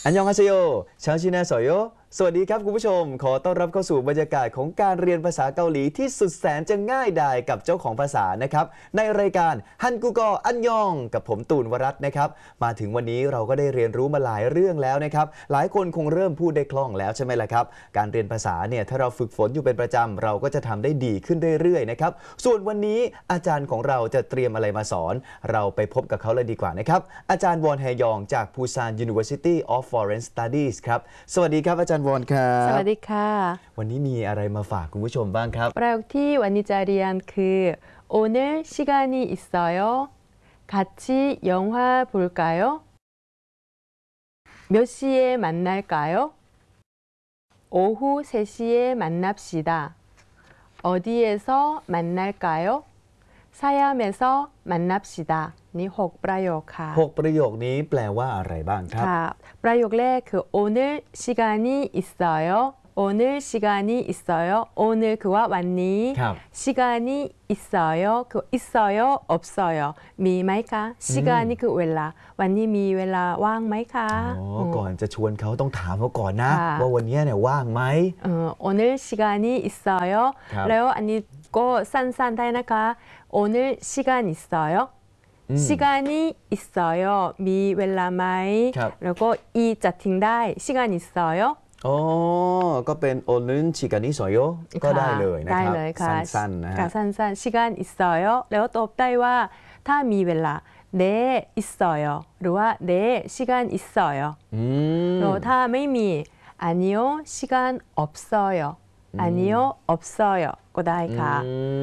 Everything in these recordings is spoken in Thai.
อันยองอาเซโยชาวชินาสอยโยสวัสดีครับคุณผู้ชมขอต้อนรับเข้าสู่บรรยากาศของการเรียนภาษาเกาหลีที่สุดแสนจะง่ายดายกับเจ้าของภาษานะครับในรายการฮันกูกออันยองกับผมตูนวรัตน์นะครับมาถึงวันนี้เราก็ได้เรียนรู้มาหลายเรื่องแล้วนะครับหลายคนคงเริ่มพูดได้คล่องแล้วใช่ไหมล่ะครับการเรียนภาษาเนี่ยถ้าเราฝึกฝนอยู่เป็นประจำเราก็จะทำได้ดีขึ้นเรื่อยๆนะครับส่วนวันนี้อาจารย์ของเราจะเตรียมอะไรมาสอนเราไปพบกับเขาเลยดีกว่านะครับอาจารย์วอนแฮยองจาก Busan University of Foreign Studies ครับสวัสดีครับอาจารย์วอนครับสวัสดีค่ะวันนี้มีอะไรมาฝากคุณผู้ชมบ้างครับประโยคที่วันนี้จะเรียนคือ 오늘 시간이 있어요? 같이 영화 볼까요? 몇 시에 만날까요? 오후 3시에 만납시다. 어디에서 만날까요? 사얌에서 만납시다. นี่6ประโยคค่ะ 6ประโยคนี้แปลว่าอะไรบ้างครับค่ะประโยคแรกคือ 오늘 시간이 있어요. 오늘 시간이 있어요. 오늘 คือว่าวันนี้ 시간이 있어요. คือ 있어요. 없어요. มีไหมคะ 시간이 คือเวลาวันนี้มีเวลาว่างไหมคะก่อนจะชวนเขาต้องถามเขาก่อนนะว่าวันนี้เนี่ยว่างไหม 오늘 시간이 있어요. แล้วอันนี้ก็สั้นๆได้นะคะ 오늘 시간 있어요. 시간이 있어요. มีเวลาไหมแล้วก็อีจะทิ้งได้ 시간 있어요. อ๋อก็เป็นโอนึนชิกานิโซโยก็ได้เลยนะครับสั้นๆนะฮะสั้นๆ 시간 있어요. แล้วตอบได้ว่าถ้ามีเวลา네 있어요. หรือว่า네 시간 있어요. แล้วถ้าไม่มี아니요 시간 없어요. 아니요 없어요. ก็ได้ค่ะ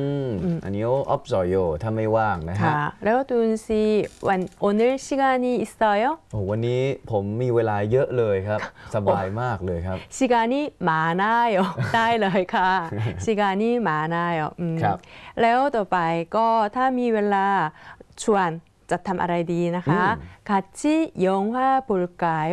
아니요 없어요. ถ้าไม่ว่างนะฮะแล้วตูนซี오늘 시간이 있어요? วันนี้ผมมีเวลาเยอะเลยครับสบายมากเลยครับ 시간이 많아요. ได้เลยค่ะ 시간이 많아요. แล้วต่อไปก็ถ้ามีเวลาชวนจะทำอะไรดีนะคะ 같이 영화 볼까요?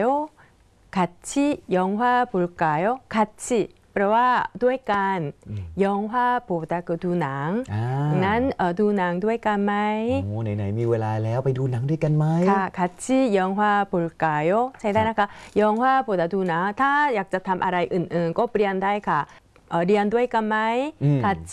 같이 영화 볼까요? 같이แปลว่าด้วยกันยองฮวาโปตาก็ดูหนังงั้นดูหนังด้วยกันไหมโอ้ไหนๆมีเวลาแล้วไปดูหนังด้วยกันไหมค่ะ같이 영화 볼까요? ใช้ได้นะคะยองฮวาโปตาดูหนังถ้าอยากจะทำอะไรอื่นๆก็เปลี่ยนได้ค่ะเรียนด้วยกันไหม같이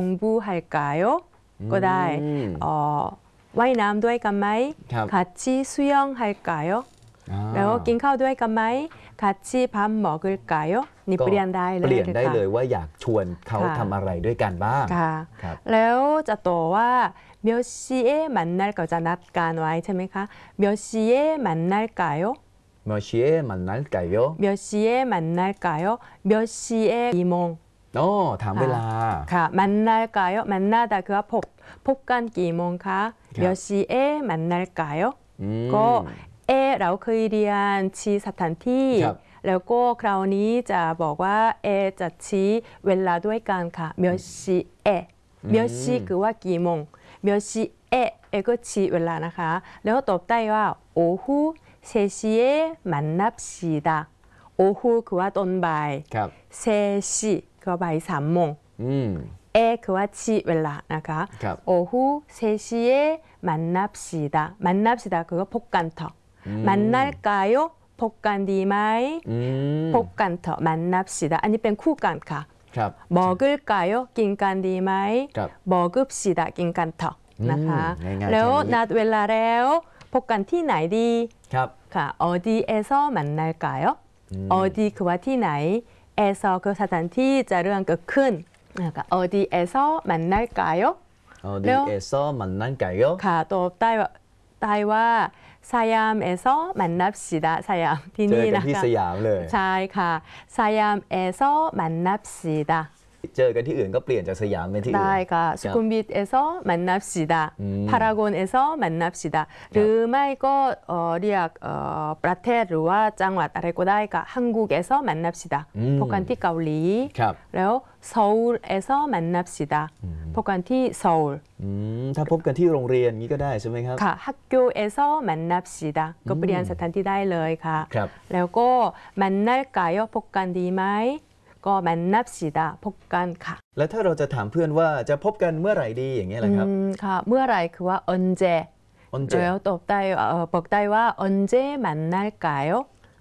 공부할까요? ก็ได้ว่ายน้ำด้วยกันไหม같이 수영할까요? แล้วกินข้าวด้วยกันไหม같이 밥 먹을까요? นี่เปลี่ยนได้เลยเปลี่ยนได้เลยว่าอยากชวนเขาทำอะไรด้วยกันบ้างแล้วจะต่อว่า몇 시에 만날까จะนัดกันไว้ใช่ไหมคะ몇 시에 만날까요? 몇 시에 만날까요? 몇 시에 만날까요? 몇 시에 กี่โมงถามเวลาค่ะ 만날까요? 만나다 คือว่าพบกันกี่โมงคะ몇 시에 만날까요? ก็เราเคยเรียนชี้สถานที่แล้วก็คราวนี้จะบอกว่าจะชี้เวลาด้วยกันค่ะ몇 시에 몇 시คือว่ากี่โมง몇 시에ก็ชี้เวลานะคะแล้วตอบได้ว่า오후 3시에 만납시다 오후คือว่าตอนบ่าย3시คือบ่าย3โมงคือว่าชี้เวลานะคะ오후 3시에 만납시다 만납시다คือว่าพบกันเถอะ만날까요? พบกันดีไหมพบกันเถอะ만납시다อันนี้เป็นคู่กันค่ะ먹을까요? กินกันดีไหม먹읍시다กินกันเถอะนะคะแล้วนัดเวลาแล้วพบกันที่ไหนดีค่ะ어디에서 만날까요? 어디คือว่าที่ไหน에서คือสถานที่จะเรื่องเกิดขึ้นนะคะ어디에서 만날까요? 어디에서 만날까요? ค่ะตอบได้ว่า사얌에서 만납시다. 사얌ที่นี่นะคะเจอกันที่สยามเลยใช่ค่ะ사얌에서 만납시다. เจอกันที่อื่นก็เปลี่ยนจากสยามเป็นที่อื่นได้ค่ะสุขุมวิท에서 만납시다. 파라곤에서 만납시다. หรือไม่ก็เรียกประเทศหรือว่าจังหวัดอะไรก็ได้ค่ะ한국에서 만납시다. พบกันที่เกาหลีแล้ว서울에서 만납시다. พบกันที่โซลถ้าพบกันที่โรงเรียนนี้ก็ได้ใช่ไหมครับค่ะ학교에서 만납시다. ก็เปลี่ยนสถานที่ได้เลยค่ะแล้วก็만날까요? พบกันดีไหมก็만납시다พบกันค่ะแล้วถ้าเราจะถามเพื่อนว่าจะพบกันเมื่อไหร่ดีอย่างเงี้ยแหละครับค่ะเมื่อไหร่คือว่า언제แล้วตอบได้บอกได้ว่า언제 만날까요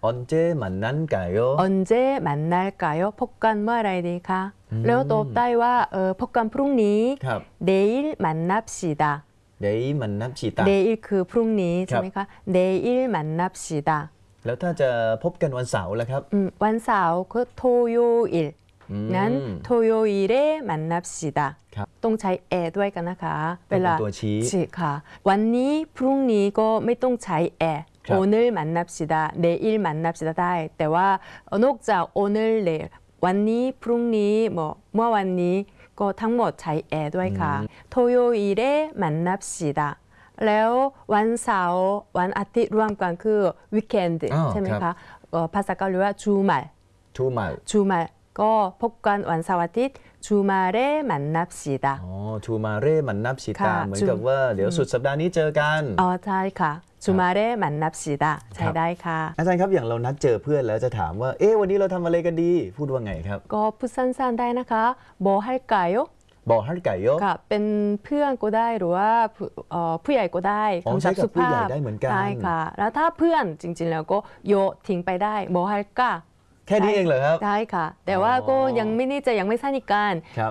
언제 만날까요? 언제 만날까요? 폭간 เมื่อไรดีคะ แล้วตอบได้ว่าพบกันพรุ่งนี้ครับ 내일 만납시다 내일 만납시다 내일 คือพรุ่งนี้ใช่ไหมคะ 내일 만납시다 แล้วถ้าจะพบกันวันเสาร์ล่ะครับวันเสาร์คือ 토요일 นั้น 토요일에 만납시다 ครับต้องใช้แอด้วยกันนะคะ เวลาเป็นตัวชี้ใช่ค่ะ วันนี้พรุ่งนี้ก็ไม่ต้องใช้แอครับ 오늘 만납시다 내일 만납시다 ได้ แต่ว่านอกจาก 오늘 내일 วันนี้พรุ่งนี้เมื่อวันนี้ก็ทั้งหมดใช้แอด้วยค่ะ 토요일에 만납시다 แล้ววันเสาร์วันอาทิตย์รวมกันคือ weekend อ๋อใช่ไหมครัคะบภาษาเกาหลีว่า 주말 주말 주말 ก็พบกันวันเสาร์อาทิตย์ 주말에 만납시다 อ๋อชูมาเร่มันนับชิตาค่ะเหมือนกับว่าเดี๋ยวสุดสัปดาห์นี้เจอกันอ๋อใช่ค่ะ 주말에 만납시다 ใช้ได้ค่ะอาจารย์ครับอย่างเรานัดเจอเพื่อนแล้วจะถามว่าเอ๊ะวันนี้เราทำอะไรกันดี พูดว่าไงครับก็พูดสั้นๆได้นะคะ 뭐 할까요? บอกฮัลไก่โยค่ะเป็นเพื่อนก็ได้หรือว่าผู้ใหญ่ก็ได้อ๋อคำศัพท์ใช้กับสุผู้ภาใหญ่พได้เหมือนกันใช่ค่ะ แล้วถ้าเพื่อนจริงๆแล้วก็โยทิ้งไปได้ 뭐 할까? แค่นี้เองเหรอครับได้ค่ะ แต่ว่าก็ยังไม่แน่ใจยังไม่สนิทกันครับ